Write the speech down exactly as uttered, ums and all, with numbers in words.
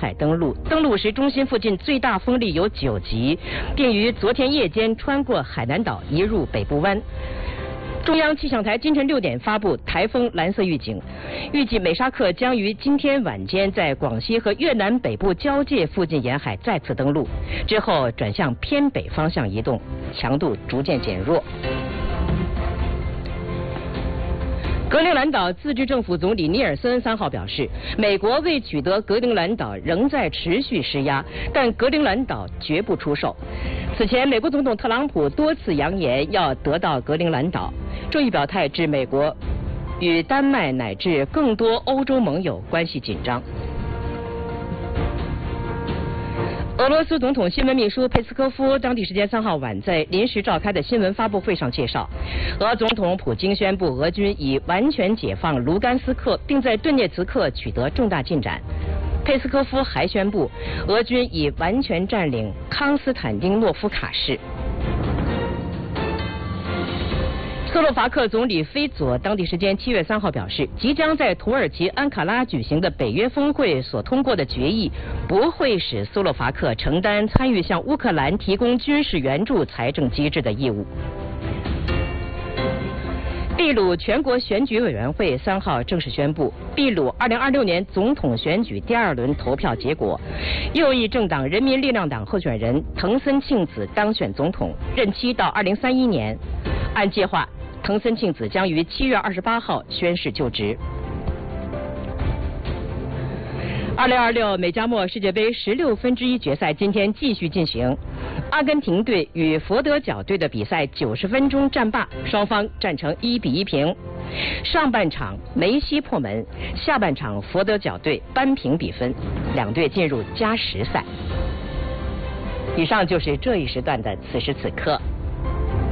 海登陆，登陆时中心附近最大风力有九级，并于昨天夜间穿过海南岛移入北部湾。中央气象台今晨六点发布台风蓝色预警，预计美沙克将于今天晚间在广西和越南北部交界附近沿海再次登陆，之后转向偏北方向移动，强度逐渐减弱。格陵兰岛自治政府总理尼尔森三号表示，美国为取得格陵兰岛仍在持续施压，但格陵兰岛绝不出售。此前，美国总统特朗普多次扬言要得到格陵兰岛，这一表态致美国与丹麦乃至更多欧洲盟友关系紧张。俄罗斯总统新闻秘书佩斯科夫当地时间三号晚在临时召开的新闻发布会上介绍，俄总统普京宣布俄军已完全解放卢甘斯克，并在顿涅茨克取得重大进展。佩斯科夫还宣布，俄军已完全占领康斯坦丁诺夫卡市。斯洛伐克总理菲佐当地时间七月三号表示，即将在土耳其安卡拉举行的北约峰会所通过的决议不会使斯洛伐克承担参与向乌克兰提供军事援助财政机制的义务。秘鲁全国选举委员会三号正式宣布，秘鲁二零二六年总统选举第二轮投票结果，右翼政党人民力量党候选人藤森庆子当选总统，任期到二零三一年。按计划，藤森庆子将于七月二十八号宣誓就职。二零二六美加墨世界杯十六分之一决赛今天继续进行，阿根廷队与佛得角队的比赛九十分钟战罢，双方战成一比一平。上半场梅西破门，下半场佛得角队扳平比分，两队进入加时赛。以上就是这一时段的此时此刻。